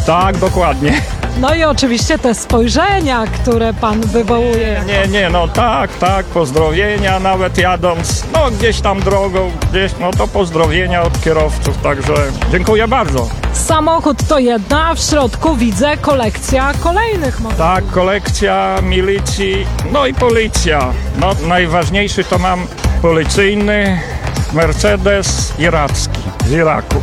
Tak, dokładnie. No i oczywiście te spojrzenia, które pan wywołuje. Nie, no tak, pozdrowienia nawet jadąc, no gdzieś tam drogą, no to pozdrowienia od kierowców, także dziękuję bardzo. Samochód to jedna, a w środku widzę kolekcja kolejnych modelów. Tak, kolekcja milicji, no i policja. No najważniejszy to mam policyjny Mercedes iracki z Iraku.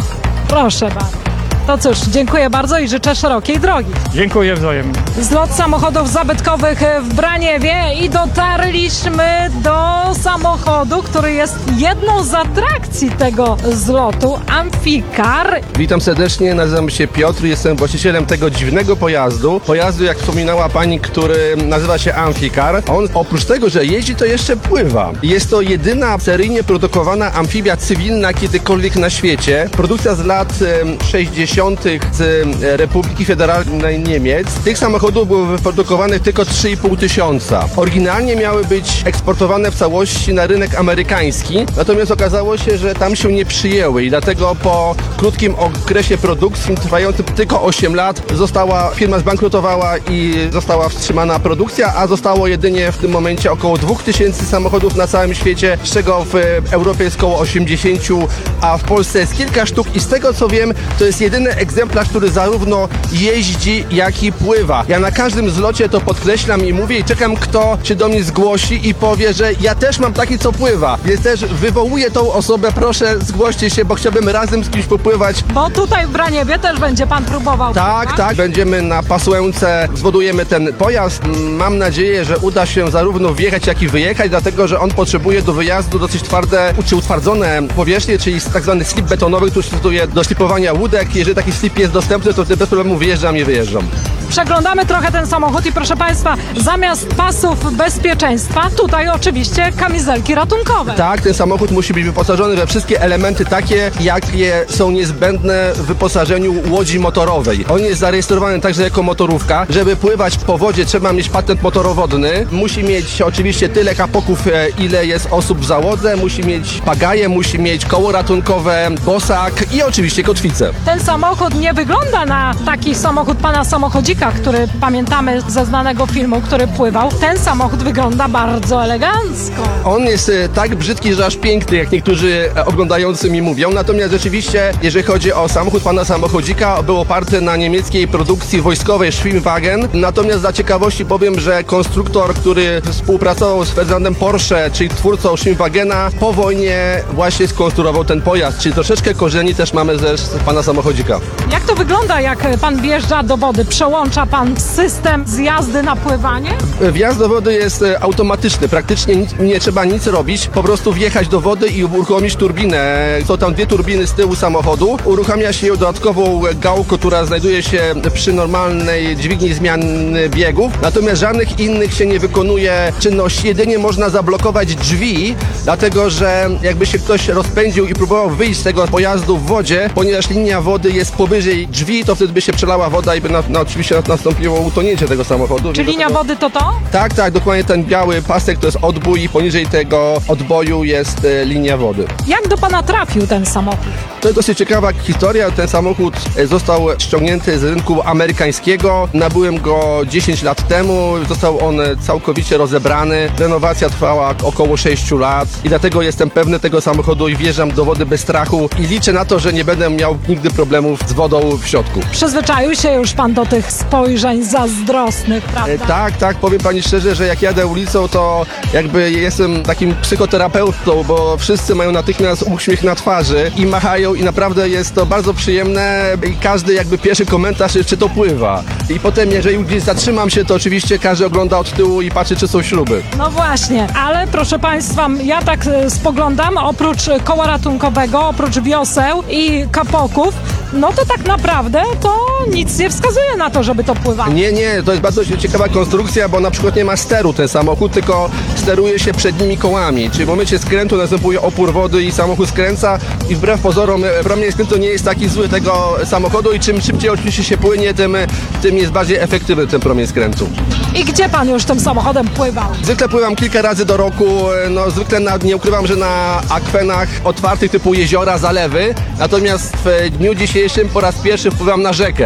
Proszę bardzo. To cóż, dziękuję bardzo i życzę szerokiej drogi. Dziękuję wzajemnie. Zlot samochodów zabytkowych w Braniewie i dotarliśmy do samochodu, który jest jedną z atrakcji tego zlotu, Amficar. Witam serdecznie, nazywam się Piotr, jestem właścicielem tego dziwnego pojazdu. Pojazdu, jak wspominała pani, który nazywa się Amficar. On oprócz tego, że jeździ, to jeszcze pływa. Jest to jedyna seryjnie produkowana amfibia cywilna kiedykolwiek na świecie. Produkcja z lat 60. z Republiki Federalnej Niemiec. Tych samochodów było wyprodukowanych tylko 3,5 tysiąca. Oryginalnie miały być eksportowane w całości na rynek amerykański, natomiast okazało się, że tam się nie przyjęły i dlatego po krótkim okresie produkcji, trwającym tylko 8 lat, firma zbankrutowała i została wstrzymana produkcja, a zostało jedynie w tym momencie około 2000 samochodów na całym świecie, z czego w Europie jest około 80, a w Polsce jest kilka sztuk i z tego co wiem, to jest jedyny egzemplarz, który zarówno jeździ, jak i pływa. Ja na każdym zlocie to podkreślam i mówię i czekam, kto się do mnie zgłosi i powie, że ja też mam taki, co pływa. Więc też wywołuję tą osobę, proszę zgłoście się, bo chciałbym razem z kimś popływać. Bo tutaj w Braniewie też będzie pan próbował. Tak, będziemy na Pasłęce, zbudujemy ten pojazd. Mam nadzieję, że uda się zarówno wjechać, jak i wyjechać, dlatego, że on potrzebuje do wyjazdu dosyć twarde, czy utwardzone powierzchnie, czyli tak zwany slip betonowy, który stosuje do slipowania łódek. Jeżeli taki slip jest dostępny, to wtedy bez problemu wyjeżdżam i wyjeżdżam. Przeglądamy trochę ten samochód i proszę państwa, zamiast pasów bezpieczeństwa, tutaj oczywiście kamizelki ratunkowe. Tak, ten samochód musi być wyposażony we wszystkie elementy takie, jakie są niezbędne w wyposażeniu łodzi motorowej. On jest zarejestrowany także jako motorówka. Żeby pływać po wodzie, trzeba mieć patent motorowodny. Musi mieć oczywiście tyle kapoków, ile jest osób w załodze. Musi mieć pagaje, musi mieć koło ratunkowe, bosak i oczywiście kotwicę. Ten samochód nie wygląda na taki samochód pana samochodzika, który pamiętamy ze znanego filmu, który pływał. Ten samochód wygląda bardzo elegancko. On jest tak brzydki, że aż piękny, jak niektórzy oglądający mi mówią. Natomiast rzeczywiście, jeżeli chodzi o samochód pana samochodzika, był oparty na niemieckiej produkcji wojskowej Schwimmwagen. Natomiast dla ciekawości powiem, że konstruktor, który współpracował z Ferdynandem Porsche, czyli twórcą Schwimmwagena, po wojnie właśnie skonstruował ten pojazd. Czyli troszeczkę korzeni też mamy ze pana samochodzika. Jak to wygląda, jak pan wjeżdża do wody? Przełącza pan system z jazdy na pływanie? Wjazd do wody jest automatyczny. Praktycznie nie trzeba nic robić. Po prostu wjechać do wody i uruchomić turbinę. Są tam dwie turbiny z tyłu samochodu. Uruchamia się dodatkową gałkę, która znajduje się przy normalnej dźwigni zmiany biegów. Natomiast żadnych innych się nie wykonuje czynności. Jedynie można zablokować drzwi, dlatego że jakby się ktoś rozpędził i próbował wyjść z tego pojazdu w wodzie, ponieważ linia wody jest powyżej drzwi, to wtedy by się przelała woda i by oczywiście nastąpiło utonięcie tego samochodu. Czy linia wody to to? Tak, dokładnie ten biały pasek to jest odbój i poniżej tego odboju jest linia wody. Jak do pana trafił ten samochód? To jest dosyć ciekawa historia. Ten samochód został ściągnięty z rynku amerykańskiego. Nabyłem go 10 lat temu. Został on całkowicie rozebrany. Renowacja trwała około 6 lat i dlatego jestem pewny tego samochodu i wjeżdżam do wody bez strachu i liczę na to, że nie będę miał nigdy problemów z wodą w środku. Przyzwyczaił się już pan do tych spojrzeń zazdrosnych, prawda? Tak, powiem pani szczerze, że jak jadę ulicą, to jakby jestem takim psychoterapeutą, bo wszyscy mają natychmiast uśmiech na twarzy i machają i naprawdę jest to bardzo przyjemne i każdy jakby pierwszy komentarz jest, czy to pływa. I potem, jeżeli gdzieś zatrzymam się, to oczywiście każdy ogląda od tyłu i patrzy, czy są śruby. No właśnie, ale proszę państwa, ja tak spoglądam, oprócz koła ratunkowego, oprócz wioseł i kapoków, no to tak naprawdę to nic nie wskazuje na to, żeby to pływało. Nie, to jest bardzo ciekawa konstrukcja, bo na przykład nie ma steru ten samochód, tylko steruje się przednimi kołami. Czyli w momencie skrętu następuje opór wody i samochód skręca i wbrew pozorom promień skrętu nie jest taki zły tego samochodu i czym szybciej oczywiście się płynie, tym jest bardziej efektywny ten promień skrętu. I gdzie pan już tym samochodem pływał? Zwykle pływam kilka razy do roku, zwykle nie ukrywam, że na akwenach otwartych typu jeziora, zalewy, natomiast w dniu dzisiejszym po raz pierwszy wpływam na rzekę.